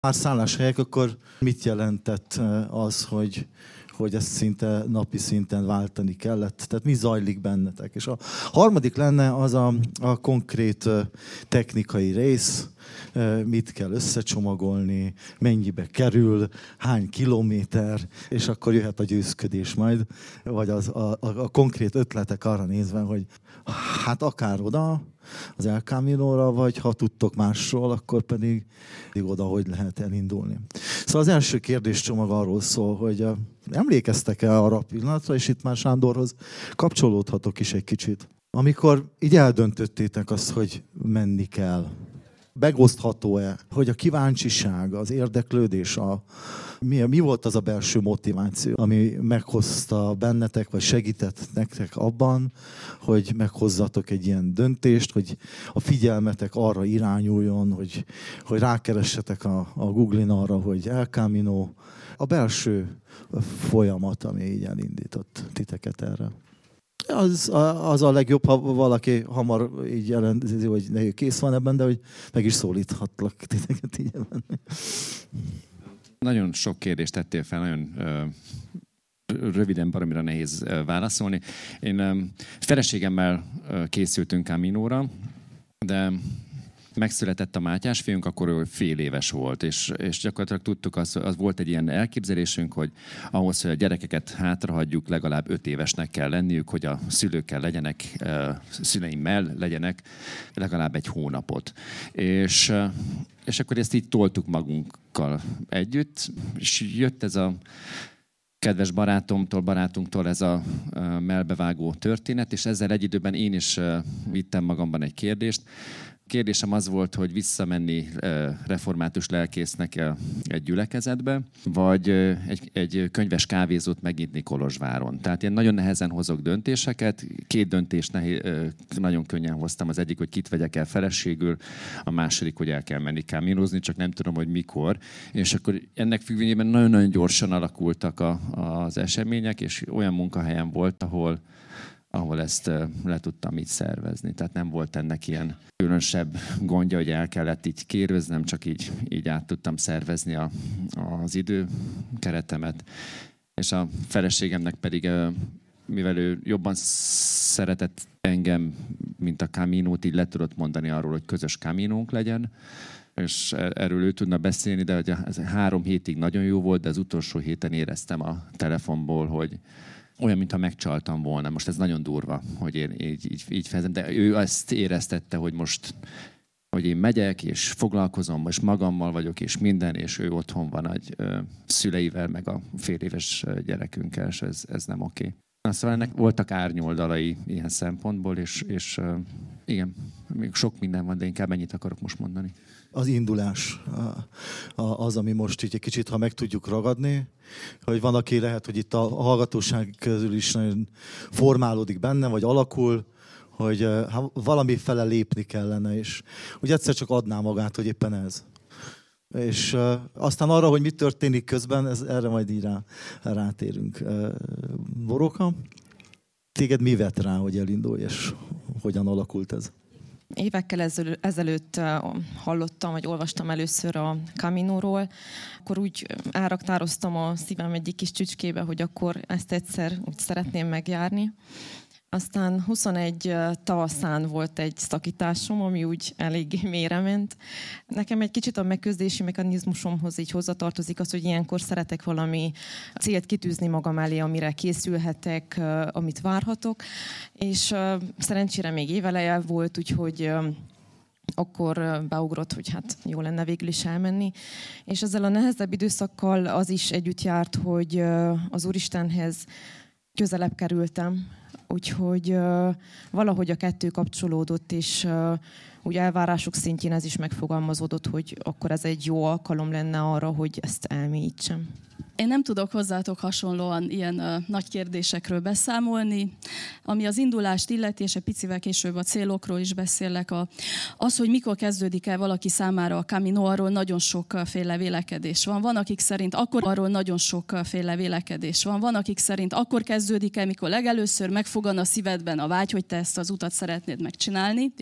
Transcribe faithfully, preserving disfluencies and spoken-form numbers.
Már szálláshelyek, akkor mit jelentett az, hogy, hogy ezt szinte napi szinten váltani kellett? Tehát mi zajlik bennetek? És a harmadik lenne az a, a konkrét technikai rész, mit kell összecsomagolni, mennyibe kerül, hány kilométer, és akkor jöhet a győzködés majd, vagy az, a, a, a konkrét ötletek arra nézve, hogy hát akár oda, az El Caminóra, vagy ha tudtok másról, akkor pedig oda, hogy lehet elindulni. Szóval az első kérdéscsomag arról szól, hogy emlékeztek-e arra a pillanatra, és itt már Sándorhoz kapcsolódhatok is egy kicsit. Amikor így eldöntöttétek azt, hogy menni kell, megosztható-e, hogy a kíváncsiság, az érdeklődés, a, mi, mi volt az a belső motiváció, ami meghozta bennetek, vagy segített nektek abban, hogy meghozzatok egy ilyen döntést, hogy a figyelmetek arra irányuljon, hogy, hogy rákeressetek a, a Google-in arra, hogy El Camino, a belső folyamat, ami így elindított titeket erre. Az a, az a legjobb, ha valaki hamar így jelenti, hogy kész van ebben, de hogy meg is szólíthatlak titeket így ebben. Nagyon sok kérdést tettél fel, nagyon ö, röviden, baromira nehéz ö, válaszolni. Én ö, feleségemmel ö, készültünk Caminóra, de megszületett a Mátyás fiunk, akkor ő fél éves volt, és, és gyakorlatilag tudtuk, az, az volt egy ilyen elképzelésünk, hogy ahhoz, hogy a gyerekeket hátrahagyjuk, legalább öt évesnek kell lenniük, hogy a szülőkkel legyenek, szüleimmel legyenek legalább egy hónapot. És, és akkor ezt így toltuk magunkkal együtt, és jött ez a kedves barátomtól, barátunktól ez a mellbevágó történet, és ezzel egy időben én is vittem magamban egy kérdést. Kérdésem az volt, hogy visszamenni református lelkésznek egy gyülekezetbe, vagy egy, egy könyves kávézót megnyitni Kolozsváron. Tehát én nagyon nehezen hozok döntéseket. Két döntést nehéz, nagyon könnyen hoztam. Az egyik, hogy kit vegyek el feleségül, a második, hogy el kell menni káminozni, csak nem tudom, hogy mikor. És akkor ennek függvényében nagyon-nagyon gyorsan alakultak a, az események, és olyan munkahelyen volt, ahol ahol ezt le tudtam így szervezni. Tehát nem volt ennek ilyen különösebb gondja, hogy el kellett így kérőznem, csak így, így át tudtam szervezni a, az időkeretemet. És a feleségemnek pedig, mivel ő jobban szeretett engem, mint a Caminót, így le tudott mondani arról, hogy közös Caminónk legyen, és erről ő tudna beszélni, de ez három hétig nagyon jó volt, de az utolsó héten éreztem a telefonból, hogy olyan, mintha megcsaltam volna. Most ez nagyon durva, hogy én így, így, így fejezem, de ő azt éreztette, hogy most, hogy én megyek, és foglalkozom, és magammal vagyok, és minden, és ő otthon van a szüleivel, meg a fél éves gyerekünkkel, és ez, ez nem oké. Okay. Szóval ennek voltak árnyoldalai ilyen szempontból, és, és igen, még sok minden van, de inkább ennyit akarok most mondani. Az indulás az, ami most így egy kicsit, ha meg tudjuk ragadni, hogy van, aki lehet, hogy itt a hallgatóság közül is nagyon formálódik benne, vagy alakul, hogy valami fele lépni kellene, és úgy egyszer csak adná magát, hogy éppen ez. És uh, aztán arra, hogy mi történik közben, ez, erre majd így rá, rátérünk. Uh, Boróka, téged mi vett rá, hogy elindulj, és hogyan alakult ez? Évekkel ezelőtt hallottam, vagy olvastam először a Caminóról, akkor úgy elraktároztam a szívem egyik kis csücskébe, hogy akkor ezt egyszer úgy szeretném megjárni. Aztán huszonegy tavaszán volt egy szakításom, ami úgy eléggé mélyre ment. Nekem egy kicsit a megküzdési mechanizmusomhoz így hozzatartozik az, hogy ilyenkor szeretek valami célt kitűzni magam elé, amire készülhetek, amit várhatok. És szerencsére még éveleje volt, úgyhogy akkor beugrott, hogy hát jó lenne végül is elmenni. És ezzel a nehezebb időszakkal az is együtt járt, hogy az Úristenhez közelebb kerültem. Úgyhogy uh, valahogy a kettő kapcsolódott, és uh, úgy elvárások szintjén ez is megfogalmazódott, hogy akkor ez egy jó alkalom lenne arra, hogy ezt elmélyítsem. Én nem tudok hozzátok hasonlóan ilyen uh, nagy kérdésekről beszámolni. Ami az indulást illeti, és egy picivel később a célokról is beszélek. A, az, hogy mikor kezdődik el valaki számára a Camino, arról nagyon sokféle vélekedés van. Van, akik szerint akkor, arról nagyon sokféle vélekedés van. Van, akik szerint akkor kezdődik el, mikor legelőször megfogan a szívedben a vágy, hogy te ezt az utat szeretnéd megcsinálni.